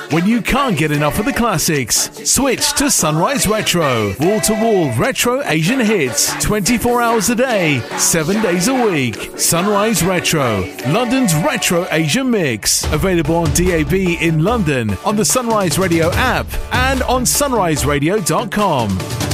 When you can't get enough of the classics, switch to Sunrise Retro. Wall-to-wall retro Asian hits, 24 hours a day, 7 days a week. Sunrise Retro, London's retro Asian mix. Available on DAB in London, on the Sunrise Radio app, and on sunriseradio.com.